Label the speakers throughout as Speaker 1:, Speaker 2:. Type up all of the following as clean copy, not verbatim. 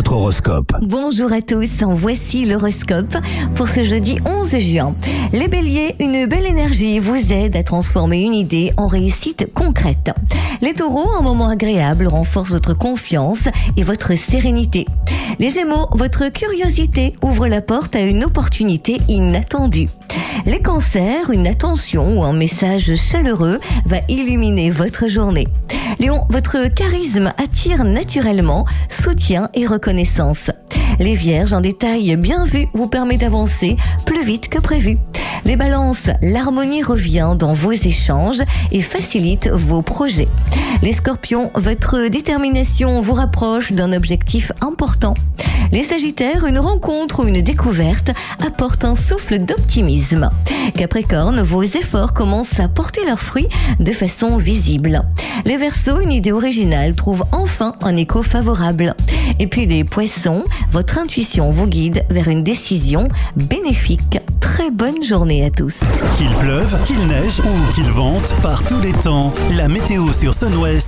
Speaker 1: votre horoscope.
Speaker 2: Bonjour à tous, voici l'horoscope pour ce jeudi 11 juin. Les béliers, une belle énergie vous aide à transformer une idée en réussite concrète. Les taureaux, un moment agréable renforce votre confiance et votre sérénité. Les gémeaux, votre curiosité ouvre la porte à une opportunité inattendue. Les cancers, une attention ou un message chaleureux va illuminer votre journée. Lion, votre charisme attire naturellement soutien et reconnaissance. Les vierges, un détail bien vu vous permet d'avancer plus vite que prévu. Les balances, l'harmonie revient dans vos échanges et facilite vos projets. Les scorpions, votre détermination vous rapproche d'un objectif important. Les sagittaires, une rencontre ou une découverte apporte un souffle d'optimisme. Capricorne, vos efforts commencent à porter leurs fruits de façon visible. Les Verseaux, une idée originale trouve enfin un écho favorable. Et puis les poissons, votre intuition vous guide vers une décision bénéfique. Très bonne journée à tous.
Speaker 3: Qu'il pleuve, qu'il neige ou qu'il vente, par tous les temps, la météo sur Sun West.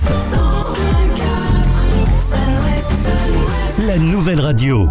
Speaker 3: La nouvelle radio.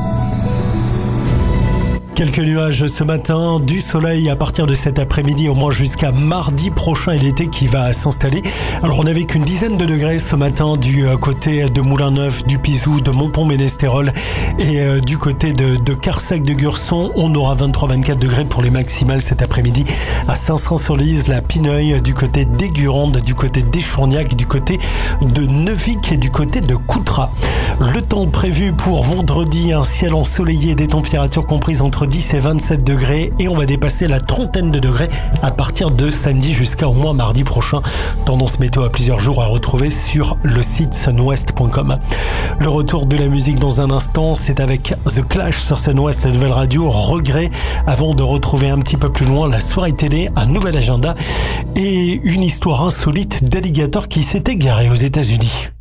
Speaker 4: Quelques nuages ce matin, du soleil à partir de cet après-midi, au moins jusqu'à mardi prochain et l'été qui va s'installer. Alors on n'avait qu'une dizaine de degrés ce matin du côté de Moulin-Neuf, du Pizou, de Montpont-Ménestérol et du côté de Carsac de Gurson. On aura 23-24 degrés pour les maximales cet après-midi à Saint-Saëns-sur-Lise, la Pineuille, du côté d'Aiguronde, du côté d'Échourgnac, du côté de Neuvic et du côté de Coutras. Le temps prévu pour vendredi, un ciel ensoleillé, des températures comprises entre 10 et 27 degrés et on va dépasser la trentaine de degrés à partir de samedi jusqu'à au moins mardi prochain. Tendance météo à plusieurs jours à retrouver sur le site sunwest.com. Le retour de la musique dans un instant, c'est avec The Clash sur Sun West, la nouvelle radio. Regret, avant de retrouver un petit peu plus loin la soirée télé, un nouvel agenda et une histoire insolite d'alligator qui s'est égaré aux États-Unis.